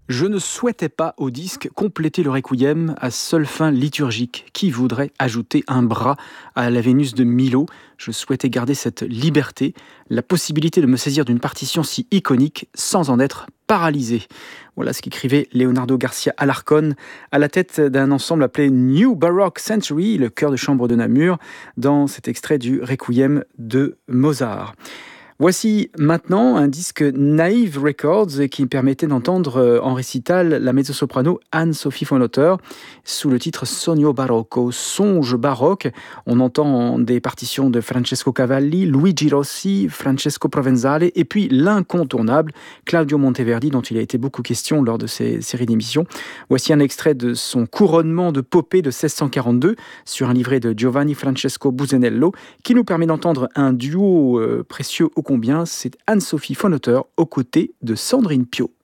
Je ne souhaitais pas au disque compléter le requiem à seule fin liturgique. Qui voudrait ajouter un bras à la Vénus de Milo? Je souhaitais garder cette liberté, la possibilité de me saisir d'une partition si iconique sans en être paralysé. Voilà ce qu'écrivait Leonardo Garcia Alarcón à la tête d'un ensemble appelé New Baroque Century, le chœur de chambre de Namur, dans cet extrait du requiem de Mozart. Voici maintenant un disque Naive Records qui permettait d'entendre en récital la mezzo-soprano Anne-Sophie von Otter sous le titre Sogno Barocco, songe baroque. On entend des partitions de Francesco Cavalli, Luigi Rossi, Francesco Provenzale et puis l'incontournable Claudio Monteverdi dont il a été beaucoup question lors de ces séries d'émissions. Voici un extrait de son couronnement de Popée de 1642 sur un livret de Giovanni Francesco Busenello qui nous permet d'entendre un duo précieux ô combien, c'est Anne-Sophie von Otter aux côtés de Sandrine Piau.